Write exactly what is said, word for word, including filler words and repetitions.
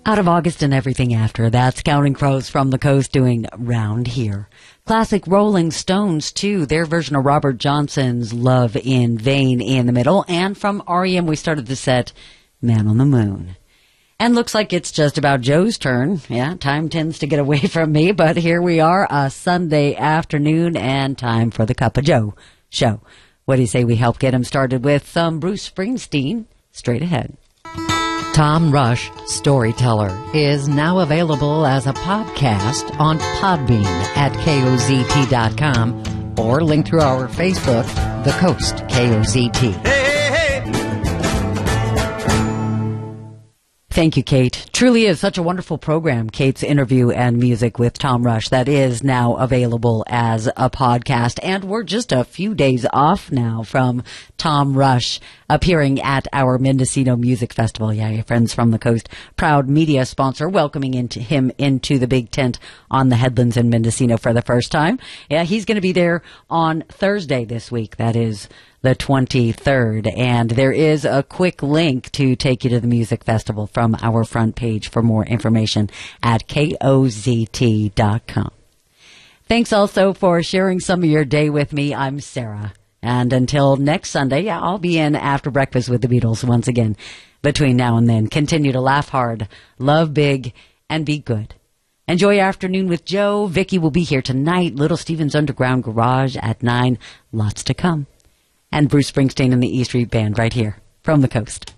Out of August and everything after, that's Counting Crows from the Coast doing Round Here. Classic Rolling Stones, too, their version of Robert Johnson's Love in Vain in the middle. And from R E M, we started the set, Man on the Moon. And looks like it's just about Joe's turn. Yeah, time tends to get away from me, but here we are, a Sunday afternoon, and time for the Cup of Joe show. What do you say we help get him started with some Bruce Springsteen? Straight ahead. Tom Rush, Storyteller, is now available as a podcast on Podbean at K O Z T dot com or link through our Facebook, The Coast K O Z T. Hey, hey, hey. Thank you, Kate. Truly is such a wonderful program, Kate's interview and music with Tom Rush, that is now available as a podcast. And we're just a few days off now from Tom Rush appearing at our Mendocino Music Festival. Yeah, your friends from the coast, proud media sponsor, welcoming into him into the big tent on the Headlands in Mendocino for the first time. Yeah, he's going to be there on Thursday this week. That is the twenty-third. And there is a quick link to take you to the music festival from our front page for more information at K O Z T dot com. Thanks also for sharing some of your day with me. I'm Sarah. And until next Sunday, yeah, I'll be in after breakfast with the Beatles once again. Between now and then, continue to laugh hard, love big, and be good. Enjoy your afternoon with Joe. Vicky will be here tonight. Little Steven's Underground Garage at nine. Lots to come. And Bruce Springsteen and the E Street Band right here from the coast.